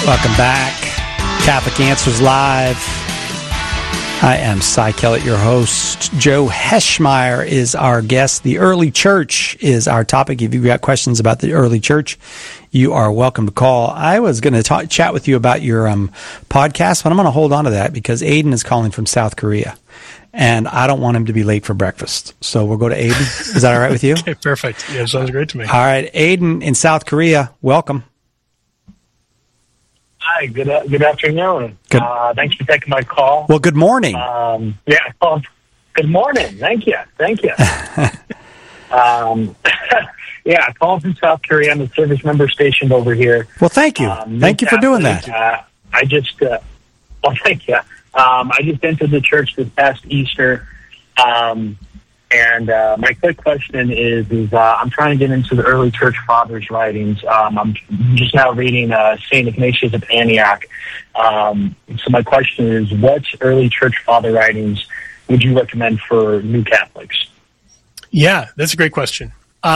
Welcome back. Catholic Answers Live. I am Cy Kellett, your host. Joe Heschmeyer is our guest. The early church is our topic. If you've got questions about the early church, you are welcome to call. I was going to chat with you about your podcast, but I'm going to hold on to that because Aiden is calling from South Korea, and I don't want him to be late for breakfast. So we'll go to Aiden. Is that all right with you? Okay, perfect. Yeah, sounds great to me. All right, Aiden in South Korea, welcome. Hi, good afternoon. Thanks for taking my call. Well, good morning. Good morning. Thank you. Yeah, I called from South Korea. I'm a service member stationed over here. Well, thank you. Thank you for doing that. Thank you. I just entered the church this past Easter. And my quick question is I'm trying to get into the early church fathers' writings. I'm just now reading St. Ignatius of Antioch. So my question is, what early church father writings would you recommend for new Catholics? Yeah, that's a great question.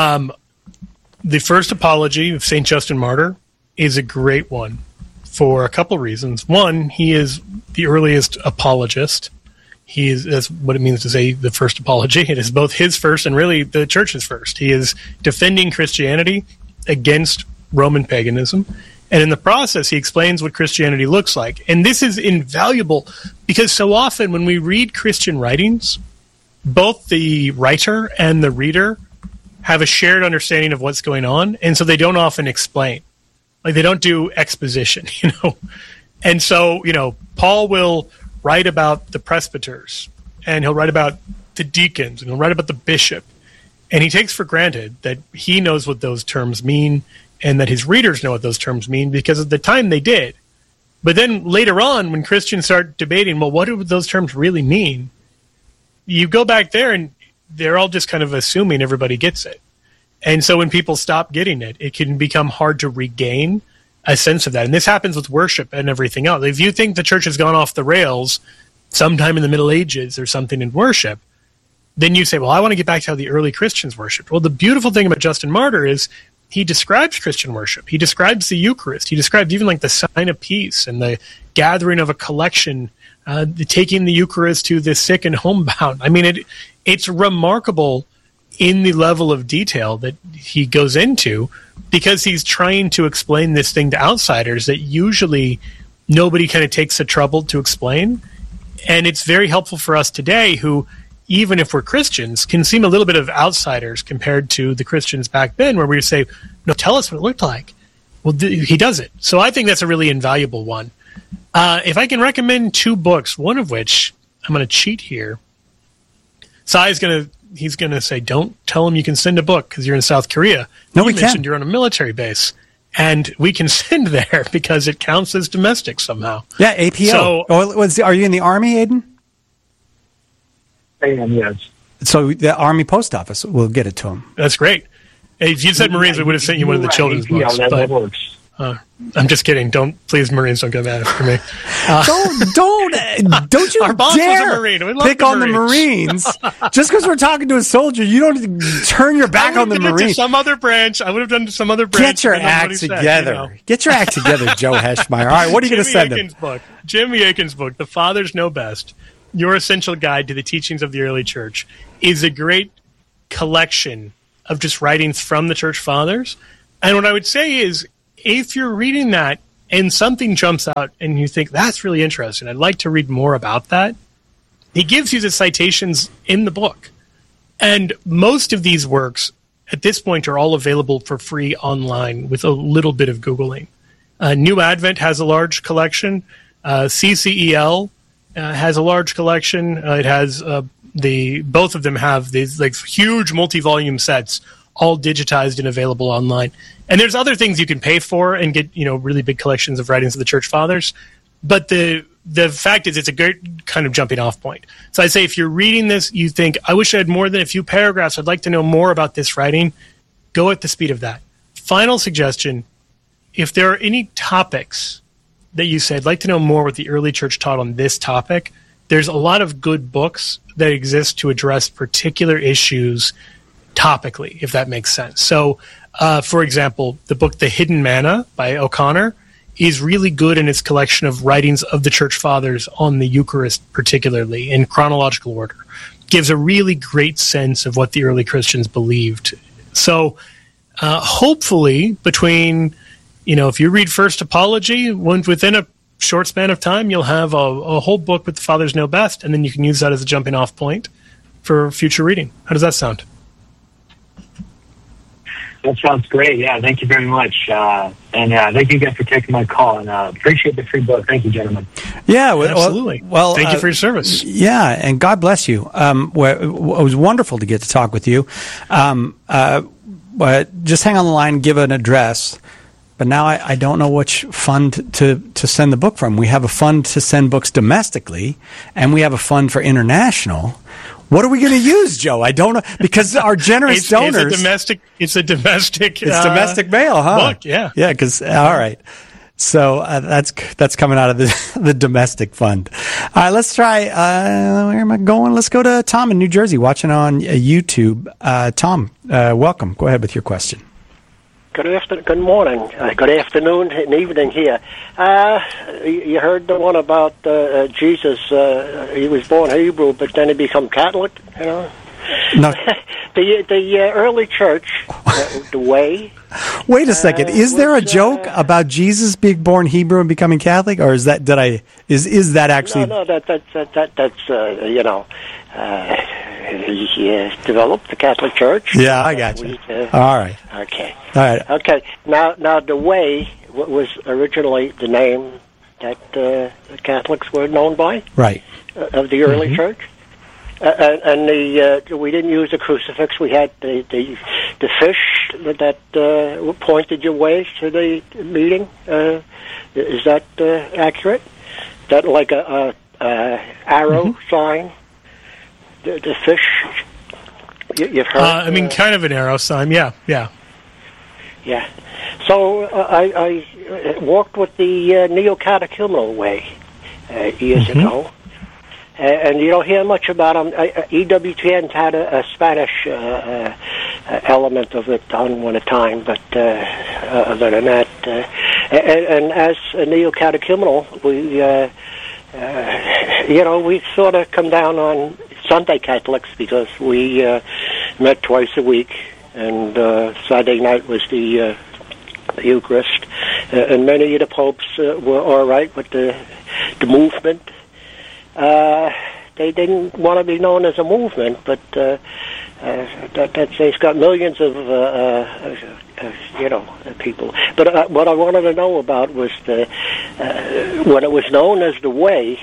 The first apology of St. Justin Martyr is a great one for a couple reasons. One, he is the earliest apologist. That's what it means to say the first apology. It is both his first and really the church's first. He is defending Christianity against Roman paganism. And in the process, he explains what Christianity looks like. And this is invaluable because so often when we read Christian writings, both the writer and the reader have a shared understanding of what's going on. And so they don't often explain. Like they don't do exposition, And so, Paul will write about the presbyters, and he'll write about the deacons, and he'll write about the bishop. And he takes for granted that he knows what those terms mean and that his readers know what those terms mean because at the time they did. But then later on, when Christians start debating, well, what do those terms really mean? You go back there and they're all just kind of assuming everybody gets it. And so when people stop getting it, it can become hard to regain a sense of that. And this happens with worship and everything else. If you think the church has gone off the rails sometime in the Middle Ages or something in worship, then you say, well, I want to get back to how the early Christians worshipped. Well, the beautiful thing about Justin Martyr is he describes Christian worship. He describes the Eucharist. He describes even like the sign of peace and the gathering of a collection, taking the Eucharist to the sick and homebound. I mean, it's remarkable in the level of detail that he goes into because he's trying to explain this thing to outsiders that usually nobody kind of takes the trouble to explain. And it's very helpful for us today who, even if we're Christians, can seem a little bit of outsiders compared to the Christians back then where we say, no, tell us what it looked like. Well, he does it. So I think that's a really invaluable one. If I can recommend two books, one of which I'm going to cheat here. Sai's he's going to say, don't tell him you can send a book because you're in South Korea. No, we can't. You mentioned you're on a military base, and we can send there because it counts as domestic somehow. Yeah, APO. So, are you in the Army, Aiden? I am, yes. So the Army Post Office will get it to him. That's great. If you said Marines, we would have sent you one of the children's books. That works. I'm just kididding. Please, Marines, don't get mad after me. Don't you Our boss dare was a Marine. We love pick on the Marines. Just because we're talking to a soldier, you don't turn your back on the Marines. Some other branch. I would have done to some other branch. Get your act together. Get your act together, Joe Heschmeyer. All right, what are you going to send him? Jimmy Akin's book, The Fathers Know Best, Your Essential Guide to the Teachings of the Early Church, is a great collection of just writings from the Church Fathers. And what I would say is, if you're reading that and something jumps out and you think, that's really interesting, I'd like to read more about that, he gives you the citations in the book. And most of these works, at this point, are all available for free online with a little bit of Googling. New Advent has a large collection. CCEL has a large collection. It has both of them have these like huge multi-volume sets, all digitized and available online. And there's other things you can pay for and get, really big collections of writings of the Church Fathers. But the fact is, it's a great kind of jumping off point. So I say, if you're reading this, you think, I wish I had more than a few paragraphs. I'd like to know more about this writing. Go at the speed of that. Final suggestion, if there are any topics that you say, I'd like to know more what the early church taught on this topic, there's a lot of good books that exist to address particular issues topically, if that makes sense. So, for example, the book The Hidden Manna by O'Connor is really good in its collection of writings of the Church Fathers on the Eucharist, particularly in chronological order. Gives a really great sense of what the early Christians believed. So hopefully between, if you read First Apology, within a short span of time, you'll have a whole book with the Fathers Know Best, and then you can use that as a jumping off point for future reading. How does that sound? That sounds great. Yeah, thank you very much. And thank you guys for taking my call. And appreciate the free book. Thank you, gentlemen. Yeah, absolutely. Well, thank you for your service. Yeah, and God bless you. It was wonderful to get to talk with you. Just hang on the line and give an address. But now I don't know which fund to send the book from. We have a fund to send books domestically, and we have a fund for international. What are we going to use, Joe? I don't know, because our generous donors. It's a domestic. It's domestic mail, huh? Book, yeah. Yeah, because all right. So that's coming out of the domestic fund. All right, let's try. Where am I going? Let's go to Tom in New Jersey, watching on YouTube. Tom, welcome. Go ahead with your question. Good morning. Good afternoon and evening here. You heard the one about Jesus. He was born Hebrew, but then he became Catholic. No. the early church, the way. Wait a second. Is there a joke about Jesus being born Hebrew and becoming Catholic, or is that is that actually? No, that's he developed the Catholic Church. Yeah, I got you. All right. Okay. All right. Okay. Now the way was originally the name that the Catholics were known by. Right. Of the early church. And we didn't use the crucifix. We had the fish that pointed your way to the meeting. Is that accurate? That like a arrow sign. The fish. You've heard. Kind of an arrow sign. Yeah. So I walked with the neo-catechumenal way years ago. And you don't hear much about them. EWTN had a Spanish element of it on one time, but other than that, and as a neo-catechumenal, we sort of come down on Sunday Catholics because we met twice a week, and Saturday night was the Eucharist, and many of the popes were all right with the movement. They didn't want to be known as a movement, but it's got millions of people. But what I wanted to know about was when it was known as the way,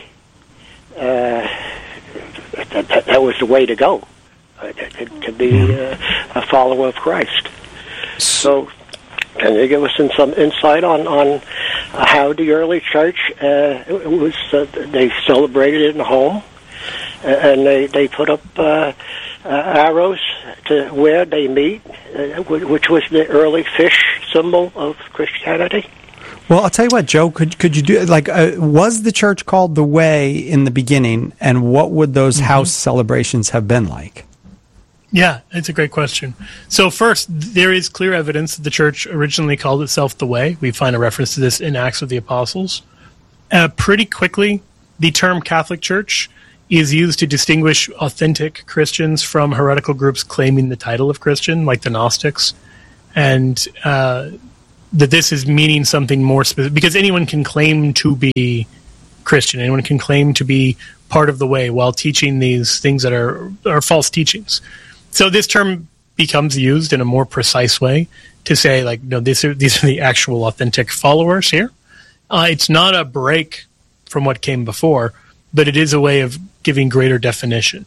that was the way to go, to be a follower of Christ. So, can you give us some insight on how the early church was? They celebrated it in the home, and they put up arrows to where they meet, which was the early fish symbol of Christianity. Well, I'll tell you what, Joe. Could you do was the church called the Way in the beginning, and what would those house celebrations have been like? Yeah, it's a great question. So first, there is clear evidence that the church originally called itself the Way. We find a reference to this in Acts of the Apostles. Pretty quickly, the term Catholic Church is used to distinguish authentic Christians from heretical groups claiming the title of Christian, like the Gnostics, and that this is meaning something more specific, because anyone can claim to be Christian. Anyone can claim to be part of the Way while teaching these things that are false teachings. So this term becomes used in a more precise way to say, these are the actual authentic followers here. It's not a break from what came before, but it is a way of giving greater definition.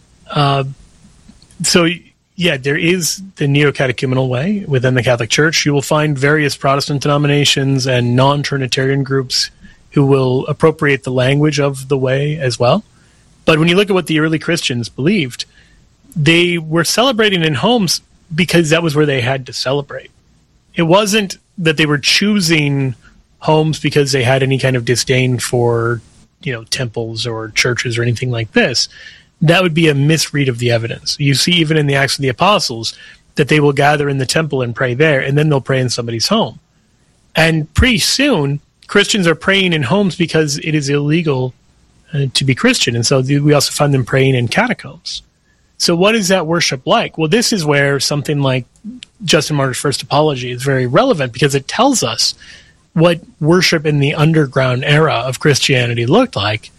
So, there is the neo-catechumenal way within the Catholic Church. You will find various Protestant denominations and non-Trinitarian groups who will appropriate the language of the Way as well. But when you look at what the early Christians believed, they were celebrating in homes because that was where they had to celebrate. It wasn't that they were choosing homes because they had any kind of disdain for, temples or churches or anything like this. That would be a misread of the evidence. You see, even in the Acts of the Apostles, that they will gather in the temple and pray there, and then they'll pray in somebody's home. And pretty soon, Christians are praying in homes because it is illegal to be Christian. And so we also find them praying in catacombs. So what is that worship like? Well, this is where something like Justin Martyr's First Apology is very relevant, because it tells us what worship in the underground era of Christianity looked like.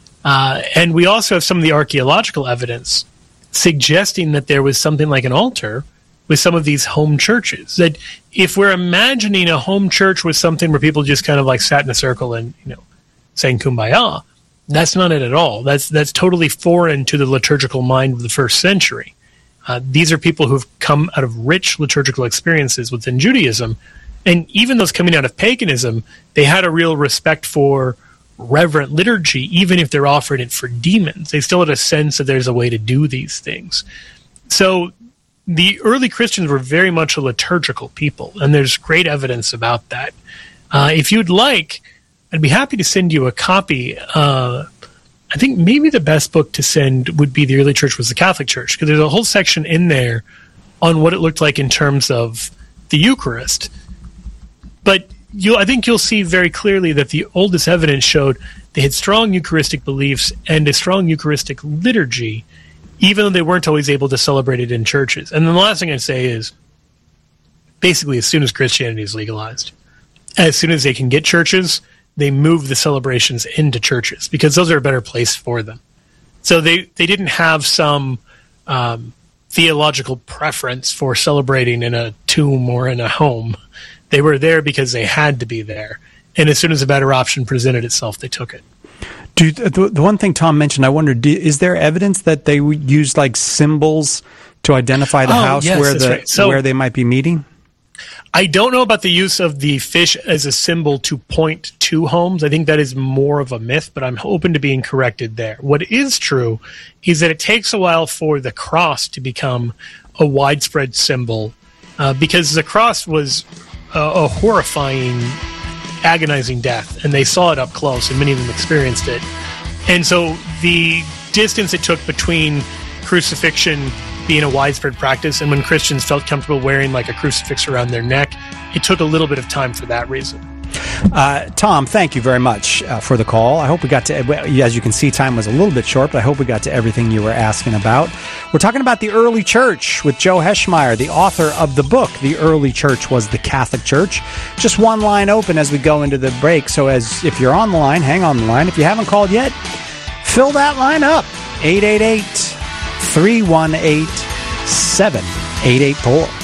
And we also have some of the archaeological evidence suggesting that there was something like an altar with some of these home churches. That if we're imagining a home church was something where people just kind of like sat in a circle and, sang Kumbaya, that's not it at all. That's totally foreign to the liturgical mind of the first century. These are people who've come out of rich liturgical experiences within Judaism. And even those coming out of paganism, they had a real respect for reverent liturgy, even if they're offering it for demons. They still had a sense that there's a way to do these things. So the early Christians were very much a liturgical people, and there's great evidence about that. If you'd like, I'd be happy to send you a copy. I think maybe the best book to send would be The Early Church Was the Catholic Church, because there's a whole section in there on what it looked like in terms of the Eucharist. But I think you'll see very clearly that the oldest evidence showed they had strong Eucharistic beliefs and a strong Eucharistic liturgy, even though they weren't always able to celebrate it in churches. And then the last thing I'd say is, basically, as soon as Christianity is legalized, as soon as they can get churches, they move the celebrations into churches, because those are a better place for them. So they didn't have some theological preference for celebrating in a tomb or in a home. They were there because they had to be there. And as soon as a better option presented itself, they took it. The one thing Tom mentioned, I wondered, is there evidence that they used like symbols to identify the house where they might be meeting? I don't know about the use of the fish as a symbol to point to homes. I think that is more of a myth, but I'm open to being corrected there. What is true is that it takes a while for the cross to become a widespread symbol, because the cross was a horrifying, agonizing death, and they saw it up close, and many of them experienced it. And so the distance it took between crucifixion being a widespread practice and when Christians felt comfortable wearing like a crucifix around their neck, it took a little bit of time for that reason. Tom, thank you very much for the call. I hope we got to, as you can see, time was a little bit short, but I hope we got to everything you were asking about. We're talking about the early church with Joe Heschmeyer, the author of the book, The Early Church Was the Catholic Church. Just one line open as we go into the break, so if you're on the line, hang on the line. If you haven't called yet, fill that line up. 888-318-7884.